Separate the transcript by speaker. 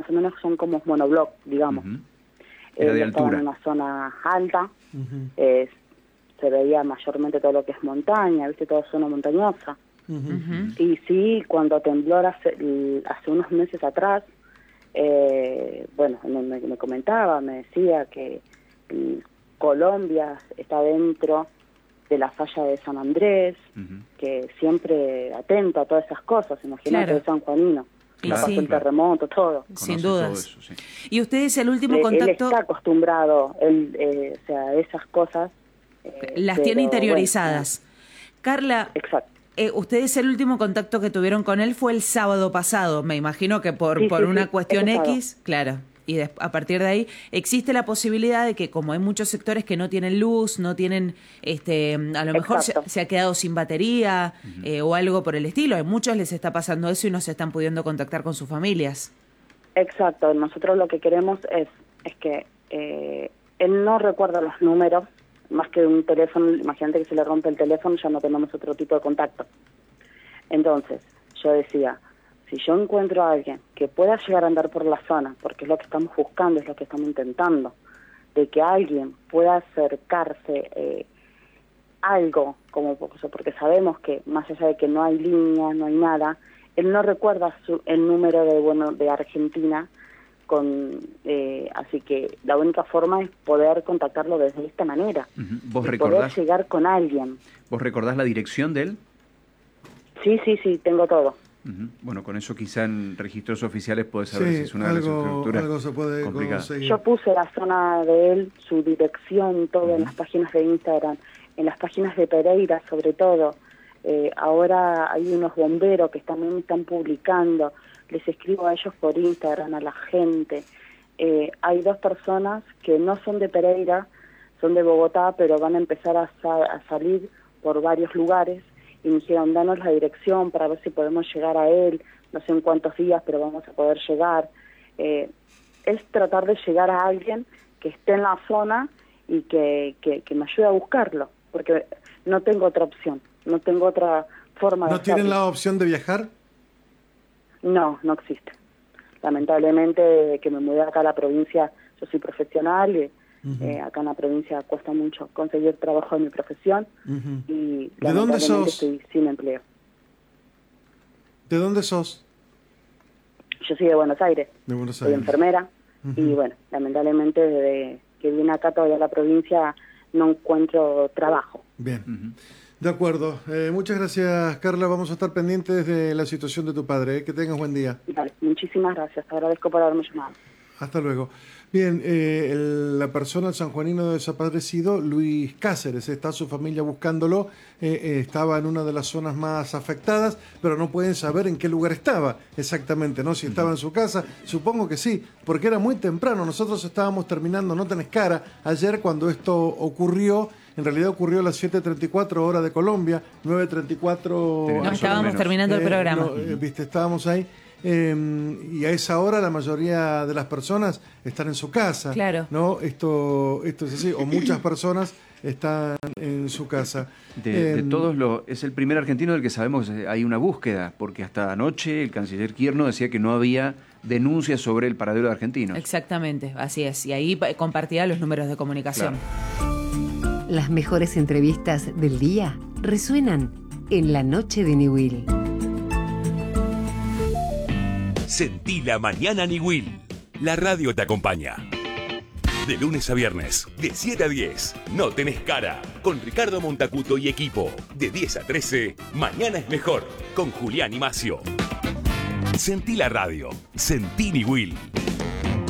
Speaker 1: más o menos son como monobloc, digamos.
Speaker 2: Era de
Speaker 1: estaba
Speaker 2: altura.
Speaker 1: en una zona alta, se veía mayormente todo lo que es montaña, viste, toda zona montañosa. Y sí, cuando tembló hace unos meses atrás, bueno, me comentaba, me decía que Colombia está dentro de la falla de San Andrés, que siempre atento a todas esas cosas, imagínate,
Speaker 3: Claro.
Speaker 1: de San Juanino,
Speaker 3: Claro.
Speaker 1: pasó el terremoto, todo.
Speaker 3: Sin
Speaker 2: Conoce
Speaker 3: dudas.
Speaker 2: todo eso, sí.
Speaker 3: Y ustedes el último
Speaker 1: Él
Speaker 3: contacto
Speaker 1: está acostumbrado, o sea, esas cosas.
Speaker 3: las tiene interiorizadas. Carla,
Speaker 1: Exacto.
Speaker 3: ustedes el último contacto que tuvieron con él fue el sábado pasado, me imagino que por
Speaker 1: Sí,
Speaker 3: una
Speaker 1: sí,
Speaker 3: cuestión
Speaker 1: ese
Speaker 3: X, claro. Y a partir de ahí existe la posibilidad de que, como hay muchos sectores que no tienen luz, no tienen, a lo mejor se ha quedado sin batería o algo por el estilo. A muchos les está pasando eso y no se están pudiendo contactar con sus familias.
Speaker 1: Exacto. Nosotros lo que queremos es que él no recuerda los números, más que un teléfono. Imagínate que se le rompe el teléfono, ya no tenemos otro tipo de contacto. Entonces, yo decía, si yo encuentro a alguien que pueda llegar a andar por la zona, porque es lo que estamos buscando, es lo que estamos intentando, de que alguien pueda acercarse algo, como porque sabemos que más allá de que no hay línea, no hay nada, él no recuerda el número de Argentina, así que la única forma es poder contactarlo desde esta manera,
Speaker 2: ¿Vos
Speaker 1: poder
Speaker 2: recordás?
Speaker 1: llegar con alguien.
Speaker 2: ¿Vos recordás la dirección de él?
Speaker 1: Sí, tengo todo.
Speaker 2: Bueno, con eso quizá en registros oficiales podés saber si es una de las estructuras
Speaker 4: algo se puede
Speaker 2: complicadas.
Speaker 4: conseguir.
Speaker 1: Yo puse la zona de él, su dirección, todo en las páginas de Instagram, en las páginas de Pereira sobre todo. Ahora hay unos bomberos que también están publicando, les escribo a ellos por Instagram, a la gente. Hay 2 personas que no son de Pereira, son de Bogotá, pero van a empezar a salir por varios lugares, y me dijeron, danos la dirección para ver si podemos llegar a él, no sé en cuántos días, pero vamos a poder llegar. Es tratar de llegar a alguien que esté en la zona y que me ayude a buscarlo, porque no tengo otra opción, no tengo otra forma de
Speaker 4: ¿No tienen
Speaker 1: hacerlo.
Speaker 4: la opción de viajar?
Speaker 1: No existe. Lamentablemente, desde que me mudé acá a la provincia, yo soy profesional y acá en la provincia cuesta mucho conseguir trabajo en mi profesión y
Speaker 4: ¿De dónde sos?
Speaker 1: estoy sin empleo.
Speaker 4: ¿De dónde sos?
Speaker 1: Yo soy de Buenos Aires,
Speaker 4: De Buenos
Speaker 1: soy
Speaker 4: Aires.
Speaker 1: enfermera y bueno, lamentablemente desde que vine acá todavía a la provincia no encuentro trabajo.
Speaker 4: Bien. De acuerdo. Muchas gracias, Carla. Vamos a estar pendientes de la situación de tu padre. Que tengas buen día.
Speaker 1: Vale, muchísimas gracias, te agradezco por haberme llamado.
Speaker 4: Hasta luego. Bien, la persona, el sanjuanino desaparecido, Luis Cáceres, está su familia buscándolo, estaba en una de las zonas más afectadas, pero no pueden saber en qué lugar estaba exactamente, ¿no? Si estaba en su casa, supongo que sí, porque era muy temprano, nosotros estábamos terminando No Tenés Cara ayer cuando esto ocurrió. En realidad ocurrió a las 7:34 hora de Colombia, 9:34...
Speaker 3: No, estábamos terminando el programa.
Speaker 4: Viste, estábamos ahí. Y a esa hora la mayoría de las personas están en su casa.
Speaker 3: Claro.
Speaker 4: ¿No? Esto es así, o muchas personas están en su casa.
Speaker 2: De todos es el primer argentino del que sabemos hay una búsqueda, porque hasta anoche el canciller Kirchner decía que no había denuncias sobre el paradero de argentinos.
Speaker 3: Exactamente, así es. Y ahí compartía los números de comunicación.
Speaker 2: Claro.
Speaker 5: Las mejores entrevistas del día resuenan en La Noche de Niwil.
Speaker 6: Sentí la mañana Niwil. La radio te acompaña. De lunes a viernes, de 7 a 10, No Tenés Cara, con Ricardo Montacuto y equipo. De 10 a 13, Mañana es Mejor, con Julián y Macio. Sentí la radio. Sentí Niwil.